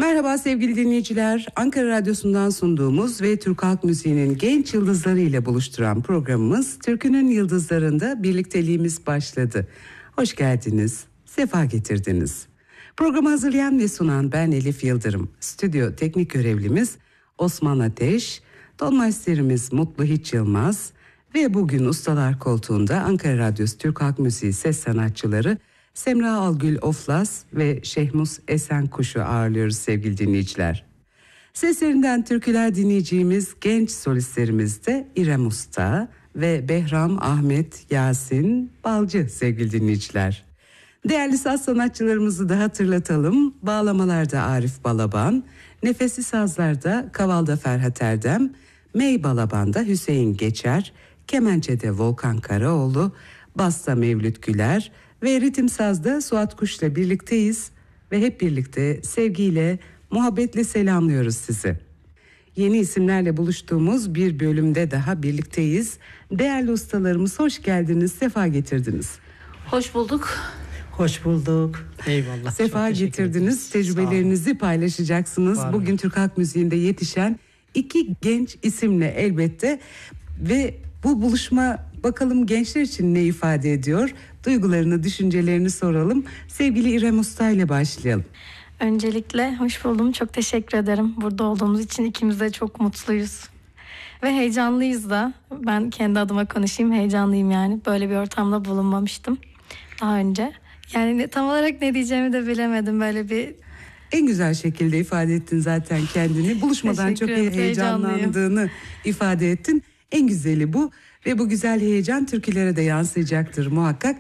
Merhaba sevgili dinleyiciler. Ankara Radyosu'ndan sunduğumuz ve Türk Halk Müziği'nin genç yıldızları ile buluşturan programımız Türkünün Yıldızları'nda birlikteliğimiz başladı. Hoş geldiniz, sefa getirdiniz. Programı hazırlayan ve sunan ben Elif Yıldırım. Stüdyo teknik görevlimiz Osman Ateş, tonmeisterimiz Mutlu Hiç Yılmaz ve bugün ustalar koltuğunda Ankara Radyosu Türk Halk Müziği ses sanatçıları Semra Algül Oflas ve Şehmus Esenkuş'u ağırlıyoruz sevgili dinleyiciler. Seslerinden türküler dinleyeceğimiz genç solistlerimiz de İrem Usta ve Behram Ahmet Yasin Balcı sevgili dinleyiciler. Değerli saz sanatçılarımızı da hatırlatalım. Bağlamalarda Arif Balaban, nefesli sazlarda Kavalda Ferhat Erdem, Mey Balaban'da Hüseyin Geçer, kemençede Volkan Karaoğlu, basta Mevlüt Güler ve ritim sazda Suat Kuş'la birlikteyiz ve hep birlikte sevgiyle, muhabbetle selamlıyoruz sizi. Yeni isimlerle buluştuğumuz bir bölümde daha birlikteyiz. Değerli ustalarımız hoş geldiniz, sefa getirdiniz. Hoş bulduk. Hoş bulduk. Eyvallah. Sefa getirdiniz, tecrübelerinizi paylaşacaksınız. Bugün Türk Halk Müziği'nde yetişen iki genç isimle elbette ve bu buluşma bakalım gençler için ne ifade ediyor? Duygularını, düşüncelerini soralım. Sevgili İrem Usta ile başlayalım. Öncelikle hoş buldum. Çok teşekkür ederim. Burada olduğumuz için ikimiz de çok mutluyuz. Ve heyecanlıyız da. Ben kendi adıma konuşayım. Heyecanlıyım yani. Böyle bir ortamda bulunmamıştım daha önce. Yani tam olarak ne diyeceğimi de bilemedim. Böyle bir... En güzel şekilde ifade ettin zaten kendini. Buluşmadan çok heyecanlandığını ifade ettin. En güzeli bu ve bu güzel heyecan türkülere de yansıyacaktır muhakkak.